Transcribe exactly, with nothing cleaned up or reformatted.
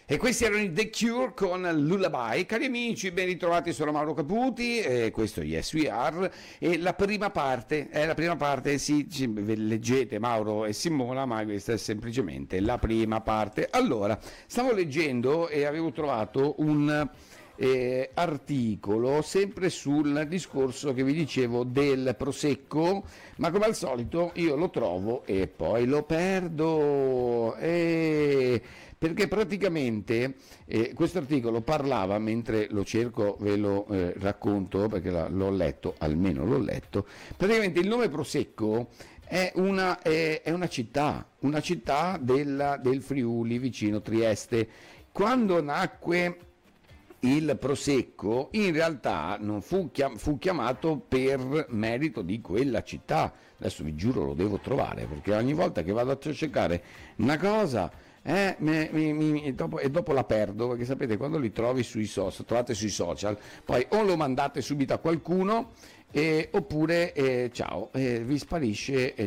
E questi erano i The Cure con Lullaby. Cari amici, ben ritrovati, sono Mauro Caputi, e questo è Yes We Are. E la prima parte, è la prima parte, sì, ci- leggete Mauro e Simona, ma questa è semplicemente la prima parte. Allora, stavo leggendo e avevo trovato un eh, articolo sempre sul discorso che vi dicevo del prosecco, ma come al solito io lo trovo e poi lo perdo. E perché praticamente eh, questo articolo parlava, mentre lo cerco ve lo eh, racconto perché la- l'ho letto, almeno l'ho letto, praticamente il nome Prosecco è una, è- è una città, una città della- del Friuli vicino Trieste. Quando nacque il Prosecco in realtà non fu, chiam- fu chiamato per merito di quella città. Adesso vi giuro lo devo trovare perché ogni volta che vado a cercare una cosa eh, me- mi- mi- e, dopo, e dopo la perdo, perché sapete quando li trovi sui social, trovate sui social, poi o lo mandate subito a qualcuno eh, oppure eh, ciao, eh, vi sparisce,